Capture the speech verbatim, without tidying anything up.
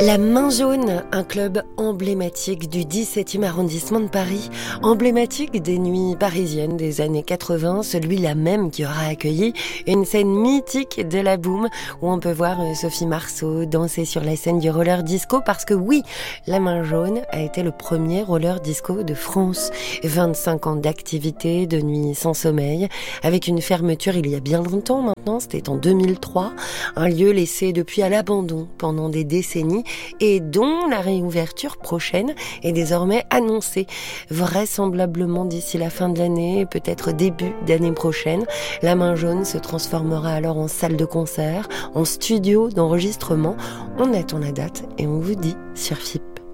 La Main Jaune, un club emblématique du dix-septième arrondissement de Paris, emblématique des nuits parisiennes des années quatre-vingts, celui-là même qui aura accueilli une scène mythique de la boom où on peut voir Sophie Marceau danser sur la scène du roller disco parce que oui, La Main Jaune a été le premier roller disco de France. vingt-cinq ans d'activité, de nuits sans sommeil, avec une fermeture il y a bien longtemps maintenant, c'était en deux mille trois, un lieu laissé depuis à l'abandon pendant des décennies et dont la réouverture prochaine est désormais annoncée. Vraisemblablement d'ici la fin de l'année, peut-être début d'année prochaine, La Main Jaune se transformera alors en salle de concert, en studio d'enregistrement. On attend la date et on vous dit sur F I P.